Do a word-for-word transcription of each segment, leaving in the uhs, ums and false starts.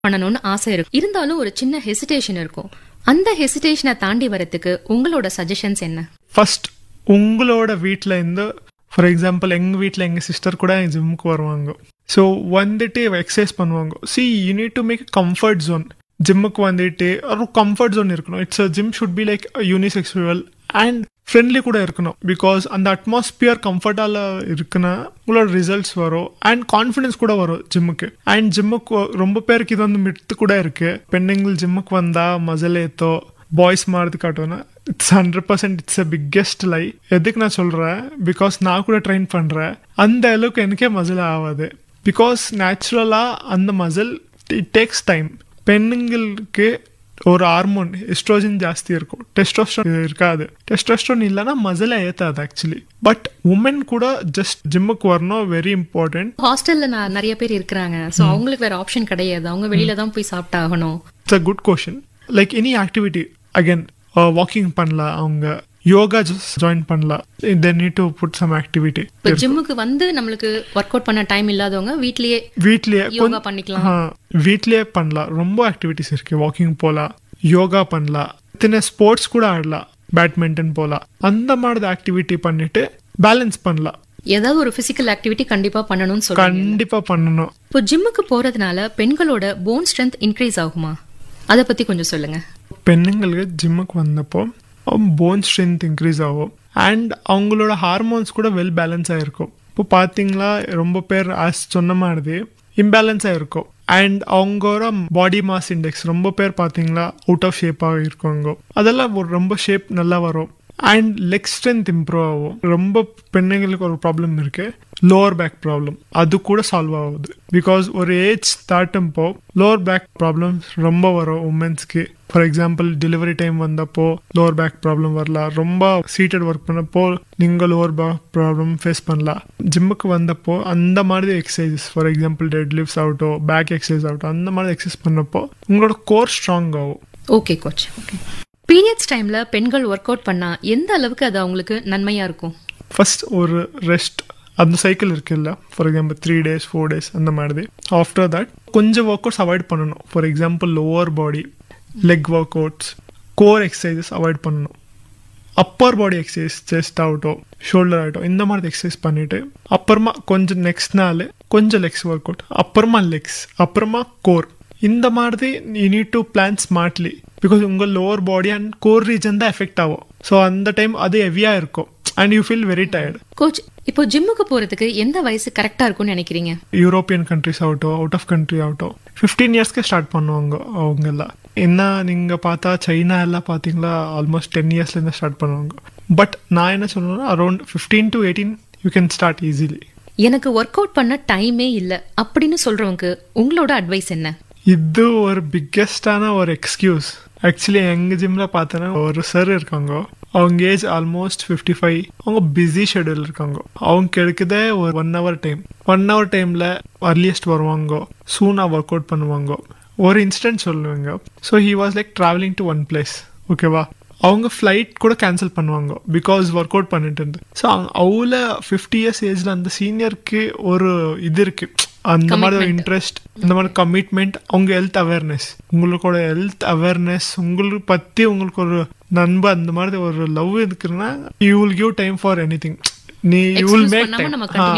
பண்ணணும்னு ஆசை இருக்கும், இருந்தாலும் ஒரு சின்ன ஹெசிடேஷன் இருக்கும். அந்த ஹெசிடேஷனை தாண்டி வரதுக்கு உங்களோட சஜஷன்ஸ் என்ன? ஃபர்ஸ்ட் உங்களோட வீட்டில் இருந்து, ஃபார் எக்ஸாம்பிள் எங்கள் வீட்டில் எங்கள் சிஸ்டர் கூட ஜிம்முக்கு வருவாங்க. ஸோ வந்துட்டு எக்ஸசைஸ் பண்ணுவாங்க. C you need to make comfort zone. ஜிம்முக்கு வந்துட்டு ஒரு கம்ஃபர்ட் ஜோன் இருக்கணும். It's gym should be like unisexual and friendly கூட இருக்கணும். பிகாஸ் அந்த அட்மாஸ்பியர் கம்ஃபர்டால இருக்குன்னா உங்களோட ரிசல்ட்ஸ் வரும் அண்ட் கான்ஃபிடன்ஸ் கூட வரும் ஜிம்முக்கு. அண்ட் ஜிம்முக்கு ரொம்ப பேருக்கு இது வந்து மித்து கூட இருக்கு. பெண்ணுங்கள் ஜிம்முக்கு வந்தா மசில் ஏத்தோ பாய்ஸ் மாறுது காட்டுவேன்னா it's hundred percent it's a biggest லை. எதுக்கு நான் சொல்றேன், பிகாஸ் நான் கூட ட்ரெயின் பண்றேன். அந்த அளவுக்கு எனக்கே மசில் ஆகாது. பிகாஸ் நேச்சுரலா அந்த மசில் இட் டேக்ஸ் டைம். பெண்ணுங்களுக்கு ஒரு ஹார்மோன் எஸ்ட்ரோஜன் ஜாஸ்தி இருக்கும், டெஸ்டோஸ்டரோன் இருக்காது. டெஸ்டோஸ்டரோன் இல்லைன்னா மசில ஏத்தாது ஆக்சுவலி. பட் உமன் கூட ஜஸ்ட் ஜிம்முக்கு வரணும், வெரி இம்பார்ட்டன்ட். ஹாஸ்டல்ல நான் நிறைய பேர் இருக்கிறாங்க, சோ அவங்களுக்கு வேற ஆப்ஷன் கிடையாது, அவங்க வெளியில தான் போய் சாப்பிட்டாகணும். It's a good question. Like any activity, again walking பண்ணலாம், அவங்க யோகா ஜாயின் பண்ணலாம். they need to put some activity. ஜிம்முக்கு வந்து நம்மளுக்கு ஒர்க் அவுட் பண்ண டைம் இல்லாதவங்க வீட்லயே வீட்லயே யோகா பண்ணிக்கலாம். வீட்லயே பண்ணலாம். ரொம்ப ஆக்டிவிட்டிஸ் இருக்கு. வாக்கிங் போலாம், யோகா பண்ணலாம், இத்தனை ஸ்போர்ட்ஸ் கூட ஆடலாம், பேட்மிண்டன் போலாம். அந்த மாதிரி ஆக்டிவிட்டி பண்ணிட்டு பேலன்ஸ் பண்ணலாம். ஏதாவது ஒரு பிசிக்கல் ஆக்டிவிட்டி கண்டிப்பா பண்ணணும்னு சொல்றீங்க. கண்டிப்பா பண்ணணும். இப்போ ஜிம்முக்கு போறதுனால பெண்களோட போன் ஸ்ட்ரென்த் இன்க்ரீஸ் ஆகுமா? அத பத்தி கொஞ்சம் சொல்லுங்க. பெண்ணுங்களுக்கு ஜிம்முக்கு வந்தப்போ போன் ஸ்ட்ரென்த் இன்க்ரீஸ் ஆகும் அண்ட் அவங்களோட ஹார்மோன்ஸ் கூட வெல் பேலன்ஸ் ஆயிருக்கும். இப்போ பார்த்தீங்களா ரொம்ப பேர் ஆஸ் சொன்ன மாதிரி இம்பேலன்ஸ் ஆயிருக்கும். அண்ட் அவங்களோட பாடி மாஸ் இண்டெக்ஸ் ரொம்ப பேர் பார்த்தீங்களா அவுட் ஆஃப் ஷேப்பாக இருக்குவாங்க. அதெல்லாம் ஒரு ரொம்ப ஷேப் நல்லா வரும். அண்ட் லெக் ஸ்ட்ரென்த் இம்ப்ரூவ் ஆகும். ரொம்ப பெண்ணுங்களுக்கு ஒரு ப்ராப்ளம் இருக்கு, லோவர் பேக் ப்ராப்ளம். அது கூட சால்வ் ஆகுது. பிகாஸ் ஒரு ஏஜ் தாட்டும்போ லோவர் பேக் ப்ராப்ளம்ஸ் ரொம்ப வரும் உமன்ஸ்க்கு. ஃபார் எக்ஸாம்பிள் டெலிவரி டைம் வந்தப்போ லோவர் பேக் ப்ராப்ளம் வரலாம். ரொம்ப சீட்டட் ஒர்க் பண்ணப்போ நீங்க லோவர் பேக் ப்ராப்ளம் ஃபேஸ் பண்ணலாம். ஜிம்முக்கு வந்தப்போ அந்த மாதிரி exercise, for example dead lifts ஆகட்டும், பேக் எக்ஸசைஸ் ஆகட்டும், அந்த மாதிரி எக்ஸசைஸ் பண்ணப்போ உங்களோட கோர் ஸ்ட்ராங் ஆகும். Okay coach. ஓகே, பீரியட்ஸ் டைம்ல பெண்கள் ஒர்க் அவுட் பண்ணா எந்த அளவுக்கு அது அவங்களுக்கு நன்மையா இருக்கும்? ஃபர்ஸ்ட் ஒரு ரெஸ்ட், அந்த சைக்கிள் இருக்குல்ல, for example three days four days அந்த மாதிரி. ஆஃப்டர் தட் கொஞ்சம் ஒர்க் அவுட்ஸ் அவாய்ட் பண்ணணும். For example lower body leg work outs, core exercises avoid பண்ணணும். அப்பர் பாடி எக்ஸசைஸ், செஸ்ட் ஆகட்டும் ஷோல்டர் ஆகட்டும், இந்த மாதிரி எக்ஸசைஸ் பண்ணிட்டு அப்புறமா கொஞ்சம் நெக்ஸ்ட் நாள் கொஞ்சம் லெக்ஸ் ஒர்க் அவுட், அப்புறமா லெக்ஸ், அப்புறமா கோர். இந்த மாதிரி you need to plan smartly. Because உங்கள் lower body and core region தான் எஃபெக்ட் ஆகும். ஸோ அந்த டைம் அது ஹெவியா இருக்கும் and you feel very tired. Coach, இப்போ ஜிம்முக்கு போறதுக்கு எந்த வயசு கரெக்டா இருக்கும்னு நினைக்கிறீங்க? யூரோப்பியன் கண்ட்ரிஸ் ஆகட்டும், அவுட் ஆஃப் கண்ட்ரி ஆகட்டும், ஃபிஃப்டீன் இயர்ஸ்க்கு ஸ்டார்ட் பண்ணுவாங்க அவங்க எல்லாம். என்ன நீங்க பார்த்தா சைனா எல்லாம் பாத்தீங்களா ஆல்மோஸ்ட் டென் இயர்ஸ்ல இருந்து ஸ்டார்ட் பண்ணுவாங்க. பட் நான் என்ன சொல்றேன்னா around fifteen to eighteen you can start easily. எனக்கு ஒர்க் அவுட் பண்ண டைமே இல்ல அப்படின்னு சொல்றவங்க உங்களோட அட்வைஸ் என்ன? இது ஒரு பிக்கெஸ்டான ஒரு எக்ஸ்கியூஸ். ஆக்சுவலி எங்க ஜிம்ல பார்த்தோன்னா ஒரு சார் இருக்காங்க, அவங்க ஏஜ் ஆல்மோஸ்ட் ஃபிஃப்டி ஃபைவ். அவங்க பிஸி ஷெடியூல் இருக்காங்க. அவங்க கிடைக்குதே ஒரு one hour time. One hour டைம்ல அர்லியஸ்ட் வருவாங்க, சூனா ஒர்க் அவுட் பண்ணுவாங்க. ஒரு இன்சிடென்ட் சொல்லுவாங்க. So he was like travelling to one place, ஓகேவா. அவங்க ஃப்ளைட் கூட கேன்சல் பண்ணுவாங்க பிகாஸ் ஒர்க் அவுட் பண்ணிட்டு இருந்து. ஸோ அவ்வளோ ஃபிஃப்டி இயர்ஸ் ஏஜ்ல அந்த சீனியருக்கு ஒரு இது இருக்கு, அந்த மாதிரி ஒரு இன்ட்ரெஸ்ட், இந்த மாதிரி கமிட்மெண்ட். அவங்க ஹெல்த் அவேர்னஸ், உங்களோட ஹெல்த் அவேர்னஸ், உங்களுக்கு பத்தி உங்களுக்கு ஒரு நண்பு, அந்த மாதிரி ஒரு லவ் இருக்குன்னா you will give time for any thing. நீ you will make time.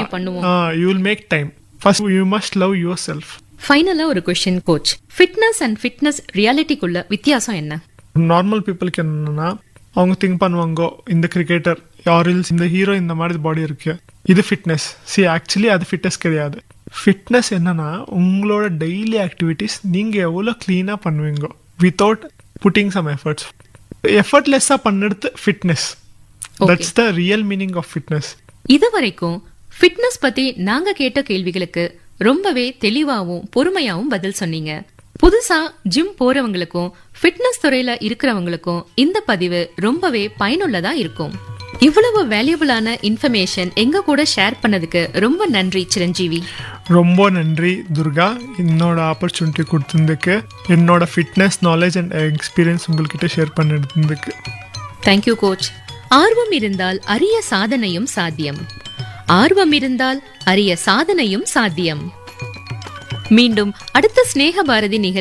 You will make time. First you must love your self. ஃபைனலா ஒரு question coach, fitness and fitness ரியாலிட்டிக்குள்ள வித்தியாசம் என்ன? நார்மல் பீப்புளுக்கு என்னன்னா அவங்க திங்க் பண்ணுவாங்க இந்த கிரிக்கெட்டர் யாரில்ஸ் இந்த ஹீரோ இந்த மாதிரி பாடி இருக்கு, இது ஃபிட்னஸ். சி ஆக்சுவலி அது ஃபிட்னஸ் கிடையாது. ஃபிட்னஸ் என்னன்னா உங்களோட டெய்லி ஆக்டிவிட்டிஸ் நீங்க எவ்வளவு கிளீனா பண்ணுவீங்க வித்தவுட் புட்டிங் சம் எஃபர்ட்ஸ். எஃபர்ட்லெஸ்ஸா பண்ணுறது fitness. That's the real meaning of fitness. இது வரைக்கும் ஃபிட்னஸ் பத்தி நாங்க கேட்ட கேள்விகளுக்கு ரொம்பவே தெளிவாவும் பொறுமையாவும் பதில் சொன்னீங்க. புதுசா ஜிம் போறவங்களுக்கும் ஃபிட்னஸ் துறையில இருக்கிறவங்களுக்கும் இந்த பதிவு ரொம்பவே பயனுள்ளதா இருக்கும். இவ்வளவு வேல்யூபிளான இன்ஃபர்மேஷன் எங்க கூட ஷேர் பண்ணதுக்கு ரொம்ப நன்றி சிரஞ்சீவி. ரொம்ப நன்றி துர்கா, என்னோட ஆப்பர்ச்சுனிட்டி கொடுத்ததுக்கு, என்னோட ஃபிட்னஸ் நாலேஜ் அண்ட் எக்ஸ்பீரியன்ஸ் உங்கள்கிட்ட ஷேர் பண்ணதுக்கு. Thank you coach. ஆர்வம் இருந்தால் அரிய சாதனையும் சாத்தியம். ஆர்வம் இருந்தால் அரிய சாதனையும் சாத்தியம். மீண்டும் அடுத்த ஸ்நேக பாரதி நிகழ்ச்சி